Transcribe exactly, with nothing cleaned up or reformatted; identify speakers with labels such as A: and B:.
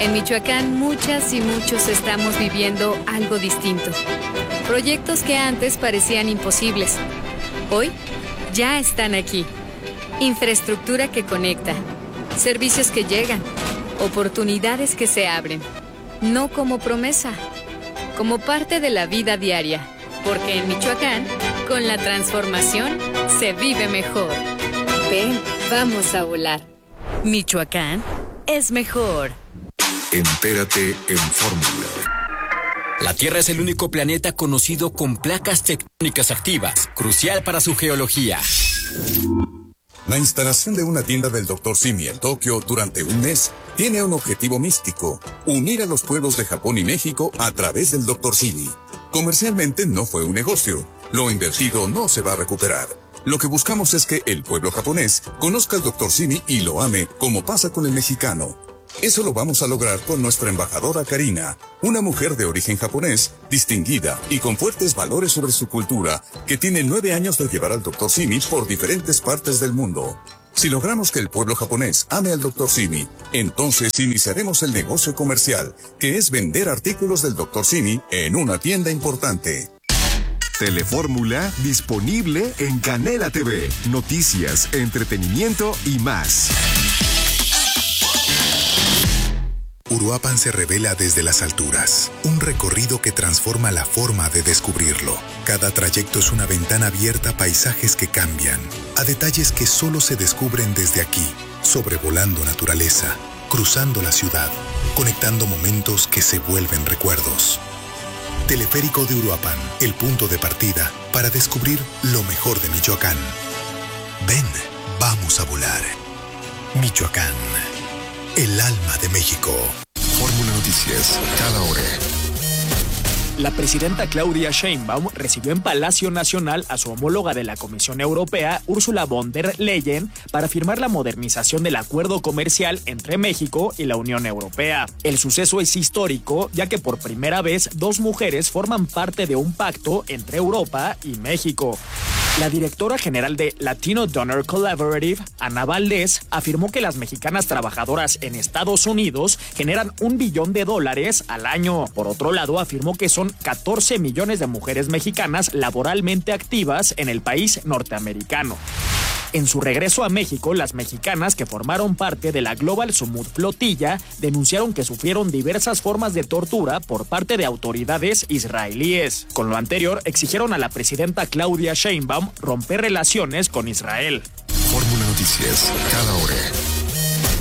A: En Michoacán, muchas y muchos estamos viviendo algo distinto. Proyectos que antes parecían imposibles. Hoy ya están aquí. Infraestructura que conecta. Servicios que llegan. Oportunidades que se abren. No como promesa, como parte de la vida diaria. Porque en Michoacán, con la transformación, se vive mejor. Ven, vamos a volar. Michoacán es mejor.
B: Entérate en Fórmula.
C: La Tierra es el único planeta conocido con placas tectónicas activas, crucial para su geología.
B: La instalación de una tienda del doctor Simi en Tokio durante un mes tiene un objetivo místico: unir a los pueblos de Japón y México a través del doctor Simi. Comercialmente no fue un negocio. Lo invertido no se va a recuperar. Lo que buscamos es que el pueblo japonés conozca al doctor Simi y lo ame, como pasa con el mexicano. Eso lo vamos a lograr con nuestra embajadora Karina, una mujer de origen japonés, distinguida y con fuertes valores sobre su cultura, que tiene nueve años de llevar al doctor Simi por diferentes partes del mundo. Si logramos que el pueblo japonés ame al doctor Simi, entonces iniciaremos el negocio comercial, que es vender artículos del doctor Simi en una tienda importante.
D: Telefórmula disponible en Canela T V. Noticias, entretenimiento y más.
E: Uruapan se revela desde las alturas, un recorrido que transforma la forma de descubrirlo. Cada trayecto es una ventana abierta a paisajes que cambian, a detalles que solo se descubren desde aquí, sobrevolando naturaleza, cruzando la ciudad, conectando momentos que se vuelven recuerdos. Teleférico de Uruapan, el punto de partida para descubrir lo mejor de Michoacán. Ven, vamos a volar. Michoacán, el alma de México.
B: Fórmula Noticias, cada hora.
F: La presidenta Claudia Sheinbaum recibió en Palacio Nacional a su homóloga de la Comisión Europea, Ursula von der Leyen, para firmar la modernización del acuerdo comercial entre México y la Unión Europea. El suceso es histórico, ya que por primera vez dos mujeres forman parte de un pacto entre Europa y México. La directora general de Latino Donor Collaborative, Ana Valdés, afirmó que las mexicanas trabajadoras en Estados Unidos generan un billón de dólares al año. Por otro lado, afirmó que son catorce millones de mujeres mexicanas laboralmente activas en el país norteamericano. En su regreso a México, las mexicanas que formaron parte de la Global Sumud Flotilla denunciaron que sufrieron diversas formas de tortura por parte de autoridades israelíes. Con lo anterior, exigieron a la presidenta Claudia Sheinbaum romper relaciones con Israel.
B: Fórmula Noticias, cada hora.